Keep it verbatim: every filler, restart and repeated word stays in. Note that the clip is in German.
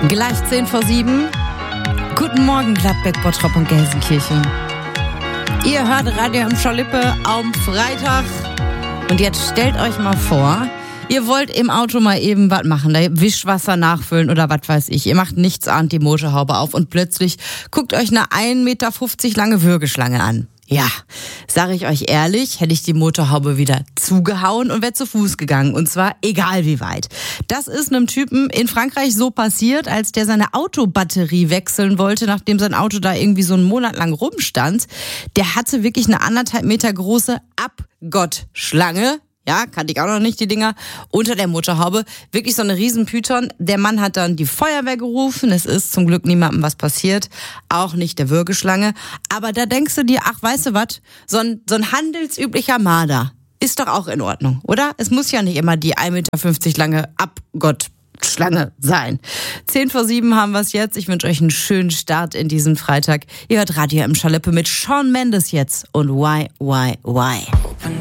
Gleich zehn vor sieben. Guten Morgen, Gladbeck, Bottrop und Gelsenkirchen. Ihr hört Radio im Schalippe am Freitag. Und jetzt stellt euch mal vor, ihr wollt im Auto mal eben was machen, da Wischwasser nachfüllen oder was weiß ich. Ihr macht nichts, ahnt die Motorhaube auf und plötzlich guckt euch eine ein Meter fünfzig lange Würgeschlange an. Ja, sage ich euch ehrlich, hätte ich die Motorhaube wieder zugehauen und wäre zu Fuß gegangen. Und zwar egal wie weit. Das ist einem Typen in Frankreich so passiert, als der seine Autobatterie wechseln wollte, nachdem sein Auto da irgendwie so einen Monat lang rumstand. Der hatte wirklich eine anderthalb Meter große Abgottschlange. Ja, kannte ich auch noch nicht, die Dinger, unter der Motorhaube. Wirklich so eine Riesenpython. Der Mann hat dann die Feuerwehr gerufen. Es ist zum Glück niemandem was passiert. Auch nicht der Würgeschlange. Aber da denkst du dir, ach, weißt du was? So ein, so ein handelsüblicher Marder ist doch auch in Ordnung, oder? Es muss ja nicht immer die ein Meter fünfzig lange Abgottschlange sein. Zehn vor sieben haben wir es jetzt. Ich wünsche euch einen schönen Start in diesen Freitag. Ihr hört Radio im Schalippe mit Shawn Mendes jetzt und Why, Why, Why.